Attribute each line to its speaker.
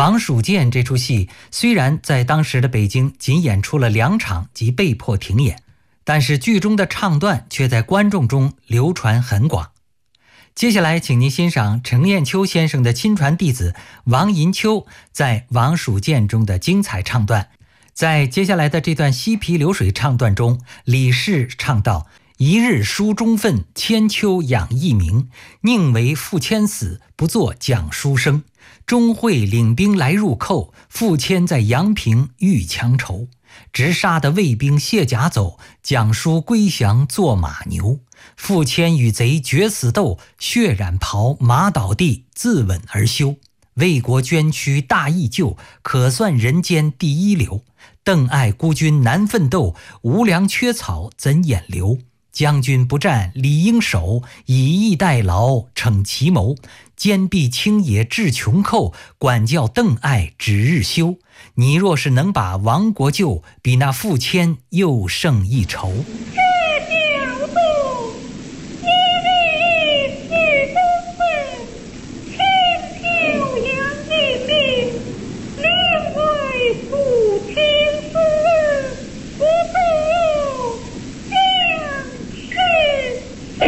Speaker 1: 王蜀建这出戏虽然在当时的北京仅演出了2场即被迫停演，但是剧中的唱段却在观众中流传很广。接下来请您欣赏程砚秋先生的亲传弟子王银秋在王蜀建中的精彩唱段。在接下来的这段西皮流水唱段中，李氏唱道：一日书中愤，千秋养一名，宁为傅谦死，不作蒋书生。钟会领兵来入寇，傅谦在阳平遇强仇。直杀得卫兵卸甲走，蒋书归降做马牛。傅谦与贼决死斗，血染袍马倒地，自刎而休。为国捐躯大义救，可算人间第一流。邓艾孤军难奋斗，无粮缺草怎掩流。将军不战理应守，以逸待劳逞奇谋。坚壁清野治穷寇，管教邓艾指日休。你若是能把亡国救，比那傅谦又胜一筹。